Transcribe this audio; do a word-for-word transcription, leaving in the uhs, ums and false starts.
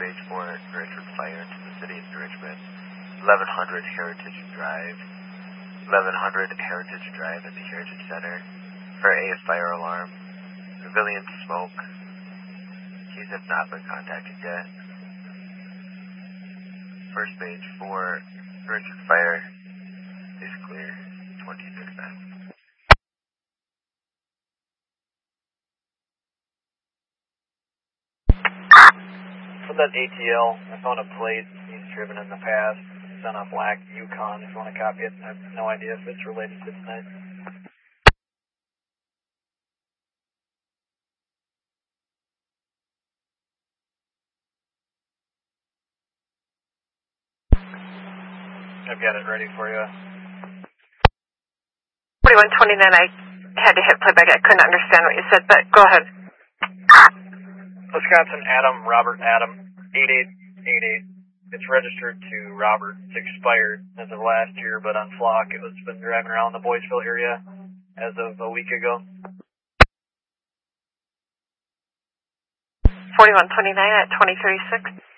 page four, Richard Fire into the city of Richmond, eleven hundred Heritage Drive, eleven hundred Heritage Drive at the Heritage Center, for A, fire alarm, civilian smoke, keys have not been contacted yet. First page four, Richard Fire is clear, twenty-six nine. For that A T L, I found a plate he's driven in the past. It's on a black Yukon if you want to copy it. I have no idea if it's related to tonight. I've got it ready for you. forty-one twenty-nine, I had to hit playback. I couldn't understand what you said, but go ahead. Wisconsin Adam, Robert Adam, eight eight eight eight. It's registered to Robert. It's expired as of last year, but on Flock it was been driving around the Boyceville area as of a week ago. forty-one twenty-nine at twenty thirty-six.